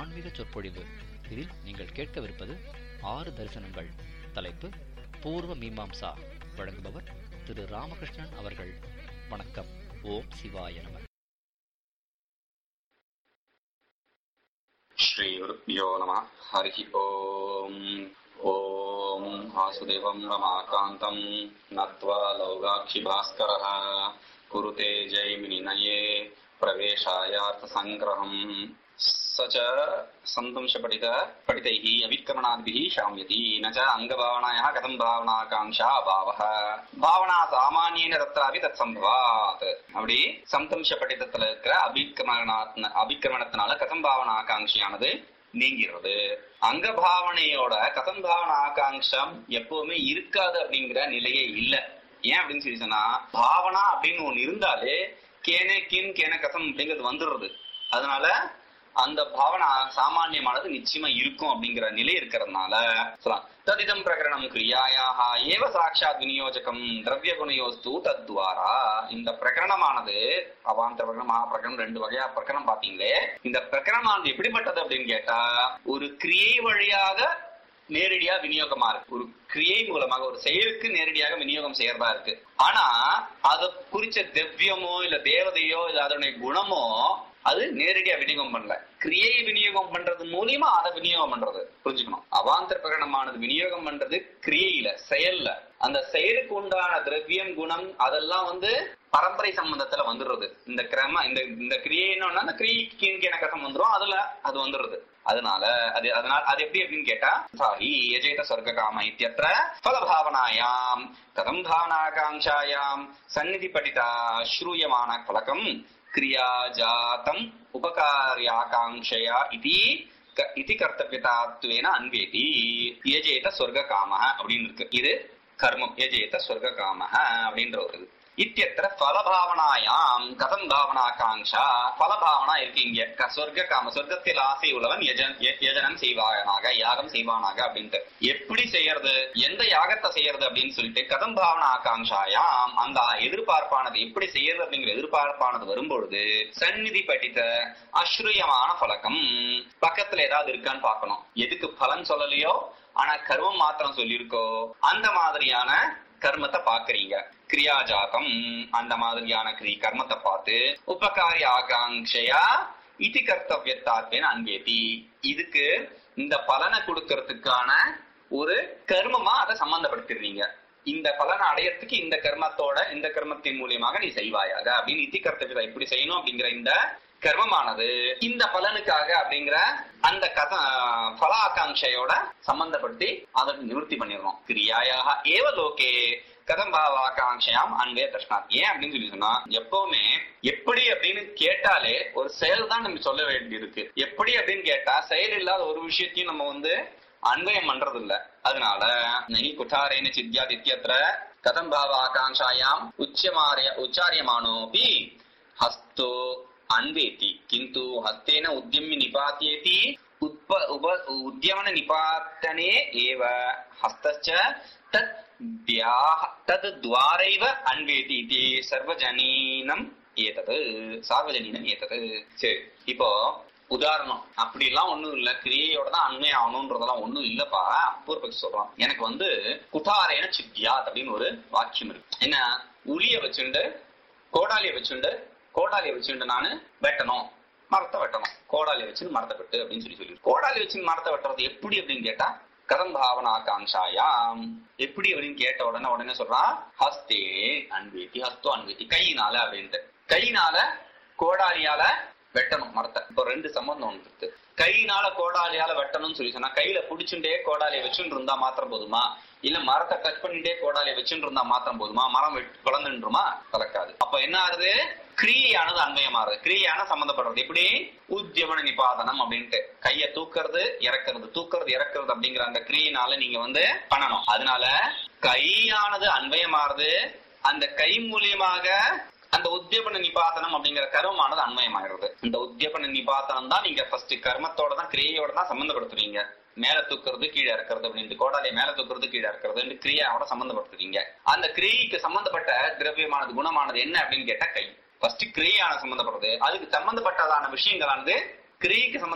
ஆன்மீக சொற்பொழிவு. இதில் நீங்கள் கேட்கவிருப்பது 6 தரிசனங்கள். தலைப்பு பூர்வ மீமாம்சா. வழங்குபவர் திரு ராமகிருஷ்ணன் அவர்கள். வணக்கம். ஓம் சிவாய நம. ஸ்ரீ குருப்யோ நம. ஹரி ஓம். ஓம் வாசுதேவம் ரமாகாந்தம் நத்வா லௌகாட்சி பாஸ்கரः குருதே ஜெய்மினிநயே பிரவேசாயார்த்த சங்கிரஹம் சச்ச சந்தம்ச படிதைः அவிக்ரமணாத்பிः சாம்யதி நச்ச அங்கபாவனாயாः கதம் பாவனாகாங்ஷா அபாவः பாவனா சாமான்யேன தத்ராபி தத் சம்பவாத். அப்படி சந்தம்ச படிதத்துல இருக்கிற அபிக்கிரமணத்தினால கதம் பாவனா ஆகாங்ஷியானது நீங்கிறது. அங்க பாவனையோட கதம் பாவனா ஆகாங்ஷம் எப்பவுமே இருக்காது அப்படிங்கிற நிலையே இல்ல. ஏன் அப்படின்னு சொல்லி சொன்னா, பாவனா அப்படின்னு ஒண்ணு இருந்தாலே கேனே கின் கேன கதம் அப்படிங்கிறது வந்துடுறது. அதனால அந்த பாவனா சாமான்யமானது நிச்சயமா இருக்கும் அப்படிங்கிற நிலை இருக்கிறதுனால ததிதம் பிரகரணம் கிரியாயாக ஏவ சாட்சாத் விநியோஜகம் திரவிய குணயோஸ்து தத்வாரா. இந்த பிரகரணமானது அவாந்தர பிரகரணம் மகாபிரகரணம் 2 வகையா பிரகரணம் பாத்தீங்களே. இந்த பிரகரணமானது எப்படிப்பட்டது அப்படின்னு கேட்டா, ஒரு கிரியை வழியாக நேரடியா விநியோகமா இருக்கு. ஒரு கிரியை மூலமாக ஒரு செயலுக்கு நேரடியாக விநியோகம் செய்யறதா இருக்கு. ஆனா அதை குறிச்ச திவ்யமோ இல்ல தேவதையோ இல்ல அதனுடைய குணமோ அது நேரடியா விநியோகம் பண்ணல. கிரியை விநியோகம் பண்றது மூலியமா அதை விநியோகம் பண்றது புரிஞ்சுக்கணும். அவாந்தர பிரகடனமானது விநியோகம் பண்றது கிரியையில, செயல்ல. அந்த செயலுக்கு உண்டான திரவியம் குணம் அதெல்லாம் பரம்பரை சம்பந்தத்துல வந்துடுறது. இந்த கிரம இந்த கிரியை என்னன்னா அந்த கிரியைக்கு கீழ்கேன கசம் வந்துடும், அதுல அது வந்துடுறது. அதனால அது எப்படி அப்படின்னு கேட்டா, சாரி யஜேத சொர்க்க காம இத்யத்ர ஃபலபாவனாயாம் கதம் பாவனாகாங்ஷாயாம் சந்நிதி படிதா ஸ்ரூயமான பலகம் கிரியா ஜாதம் உபகாரியாகாங்ஷயா இதி கர்த்தவியதாத்வேன அன்வேதி. யஜேத சொர்க்க காம அப்படின்னு இருக்கு. இது கர்மம். யஜேத சொர்க்க காம அப்படின்ற ஒரு இது. இத்தியத்திர ஃபலபாவனாயாம் கதம் பாவனாகாங்ஷா. ஃபலபாவனா இருக்கு இங்க. சொர்க்க காம, சொர்க்கத்தில் ஆசை உள்ளவன் யஜனம் செய்வானாக, யாகம் செய்வானாக அப்படின்ட்டு. எப்படி செய்யறது, எந்த யாகத்தை செய்யறது அப்படின்னு சொல்லிட்டு கதம் பாவனா ஆகாங்ஷாயாம் அந்த எதிர்பார்ப்பானது எப்படி செய்யறது அப்படிங்கிற எதிர்பார்ப்பானது வரும்பொழுது சந்நிதி படித்த அஸ்ரூயமான பழக்கம் பக்கத்துல ஏதாவது இருக்கான்னு பாக்கணும். எதுக்கு பலன் சொல்லலையோ ஆனா கர்மம் மாத்திரம் சொல்லியிருக்கோ அந்த மாதிரியான கர்மத்தை பாக்குறீங்க. கிரியாஜாதம் அந்த மாதிரியான கர்மத்தை பார்த்து உபகாரி ஆகாங்ஷயா இதி கர்த்தவியத்தாத்வேன அன்வேதி. இதுக்கு இந்த பலனை கொடுக்கறதுக்கான ஒரு கர்மமா அதை சம்பந்தப்படுத்திடுறீங்க. இந்த பலனை அடையறதுக்கு இந்த கர்மத்தின் மூலியமாக நீ செய்வாயாக அப்படின்னு இத்தி கர்த்தவியதா இப்படி செய்யணும் அப்படிங்கிற இந்த கர்மமானது இந்த பலனுக்காக அப்படிங்கிற அந்த பல ஆகாங்ஷையோட சம்பந்தப்படுத்தி அதை நிவர்த்தி பண்ணிடணும். கிரியாயாக ஏவ லோகே கதம் பாவாகாங்ஷயாம் அன்பே தர்ஷனாத். ஏன் அப்படின்னு சொல்லி சொன்னா, எப்பவுமே எப்படி அப்படின்னு கேட்டாலே ஒரு செயல் தான் நம்ம சொல்ல வேண்டி இருக்கு. எப்படி அப்படின்னு கேட்டா செயல் இல்லாத ஒரு விஷயத்தையும் நம்ம அன்வயம் பண்றது இல்ல. அதனால நகி குட்டாரேன சித்யாதித்யத்ர கதம் பாவாகாங்ஷாயாம் உச்சாரியமானோபி ஹஸ்தோ அன்வேதி கிந்து ஹஸ்தேன உத்யமி நிபாத்தியேதி உத்யமன நிபாத்தனே ஏவ ஹஸ்தச்ச தத் துவாரைவ அன்வேதி இது சார்வஜனீனம் ஏதது. சரி, இப்போ உதாரணம் அப்படிலாம் ஒண்ணும் இல்ல, கிரியையோட தான் அண்மை ஆகணும்ன்றதெல்லாம் ஒண்ணும் இல்லப்பா. பூர்வபக்ஷி சொல்றான், எனக்கு குட்டாரேன சித்யாத் அப்படின்னு ஒரு வாக்கியம் இருக்கு. என்ன, உளிய வச்சுண்டு கோடாலிய வச்சுண்டு நானு வெட்டணும், மரத்தை வெட்டணும், கோடாலிய வச்சு மரத்தை வெட்டு அப்படின்னு சொல்லி கோடாலி வச்சு மரத்தை வெட்டுறது எப்படி அப்படின்னு கேட்டா கதம் பாவனாகாங்ஷாயாம் எப்படி அப்படின்னு கேட்ட உடனே சொல்றான் ஹஸ்தே அன்வேதி, ஹஸ்தோ அன்வேதி, கையினால அப்படின்ட்டு. கையினால கோடாலியால வெட்டணும் மரத்தை. இப்போ 2 சம்பந்தம் ஒன்று இருக்கு. கையினால கோடாலியால வெட்டணும்னு சொல்லி சொன்னா கையில புடிச்சுட்டே கோடாலியை வச்சுட்டு இருந்தா மாத்திரம் போதுமா, இல்ல மரத்தை கட் பண்ணிட்டே கோடாலியை வச்சுட்டு இருந்தா மாத்திரம் போதுமா, மரம் குழந்துருமா? கலக்காது. அப்ப என்ன ஆகுது, கிரியையானது அன்வயமாறுது, கிரியான சம்பந்தப்படுறது. எப்படி உத்யமன நிபாதனம் அப்படின்ட்டு கைய தூக்குறது இறக்குறது அப்படிங்கிற அந்த கிரியினால நீங்க பண்ணணும். அதனால கையானது அன்வயமாறுது. அந்த கை மூலியமாக அந்த உத்யபன நிபாதனம் அப்படிங்கிற கர்மமானது அன்வயமாகிறது. இந்த உத்யபன நிபாதனம் தான் நீங்க ஃபர்ஸ்ட் கர்மத்தோட தான் கிரியையோட தான் சம்பந்தப்படுத்துறீங்க. மேல தூக்குறது கீழே இறக்குறது அப்படின்ட்டு, கோடாலியை மேல தூக்குறது கீழே இறக்குறது கிரியாவோட சம்பந்தப்படுத்துறீங்க. அந்த கிரியைக்கு சம்பந்தப்பட்ட திரவியமானது குணமானது என்ன அப்படின்னு கேட்டா கை. ஃபர்ஸ்ட் கிரியான சம்பந்தப்படுறது, அதுக்கு சம்பந்தப்பட்டதான விஷயங்களானது கிரியைக்கு